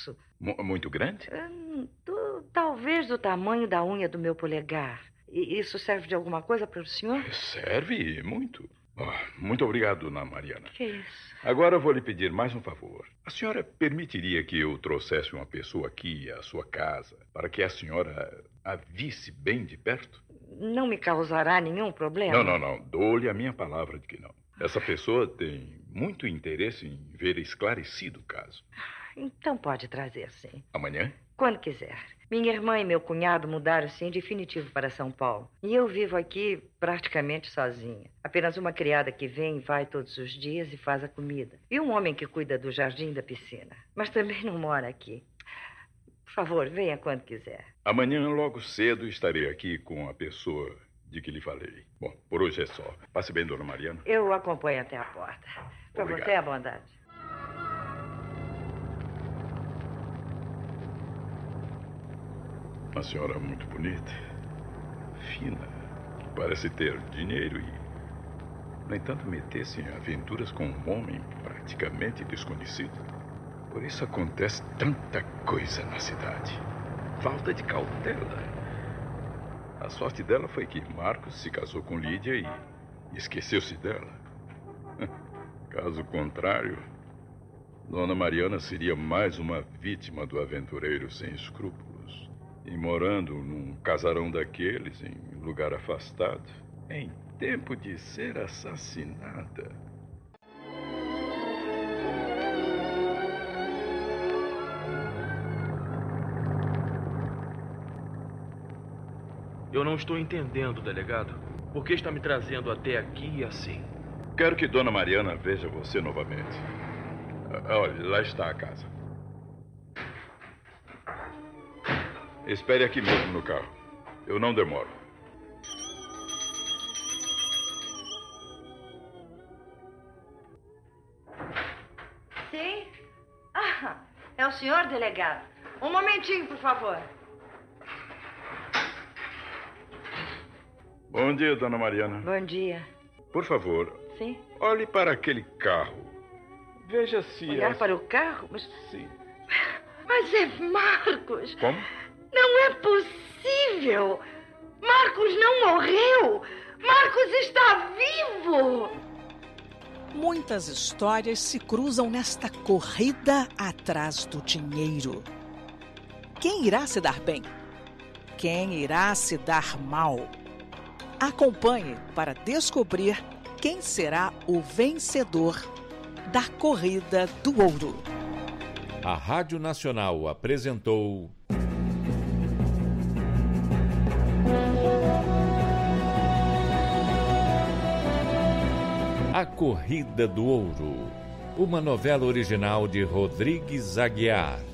grosso. Muito grande? Talvez do tamanho da unha do meu polegar. Isso serve de alguma coisa para o senhor? Serve muito. Muito obrigado, dona Mariana. Que isso? Agora vou lhe pedir mais um favor. A senhora permitiria que eu trouxesse uma pessoa aqui à sua casa para que a senhora a visse bem de perto? Não me causará nenhum problema? Não. Dou-lhe a minha palavra de que não. Essa pessoa tem muito interesse em ver esclarecido o caso. Então pode trazer, sim. Amanhã? Quando quiser. Minha irmã e meu cunhado mudaram-se em definitivo para São Paulo. E eu vivo aqui praticamente sozinha. Apenas uma criada que vem e vai todos os dias e faz a comida. E um homem que cuida do jardim e da piscina. Mas também não mora aqui. Por favor, venha quando quiser. Amanhã, logo cedo, estarei aqui com a pessoa de que lhe falei. Bom, por hoje é só. Passe bem, dona Mariana. Eu acompanho até a porta. Por favor, tenha bondade. Uma senhora muito bonita, fina, parece ter dinheiro e, no entanto, meter-se em aventuras com um homem praticamente desconhecido. Por isso acontece tanta coisa na cidade. Falta de cautela. A sorte dela foi que Marcos se casou com Lídia e esqueceu-se dela. Caso contrário, dona Mariana seria mais uma vítima do aventureiro sem escrúpulos. E morando num casarão daqueles, em lugar afastado, em tempo de ser assassinada. Eu não estou entendendo, delegado. Por que está me trazendo até aqui assim? Quero que dona Mariana veja você novamente. Olha, lá está a casa. Espere aqui mesmo no carro. Eu não demoro. Sim? É o senhor, delegado? Um momentinho, por favor. Bom dia, dona Mariana. Bom dia. Por favor. Sim? Olhe para aquele carro. Veja se... Olhar para o carro? Mas... Sim. Mas é Marcos. Como? Não é possível! Marcos não morreu! Marcos está vivo! Muitas histórias se cruzam nesta corrida atrás do dinheiro. Quem irá se dar bem? Quem irá se dar mal? Acompanhe para descobrir quem será o vencedor da Corrida do Ouro. A Rádio Nacional apresentou A Corrida do Ouro, uma novela original de Rodrigues Aguiar.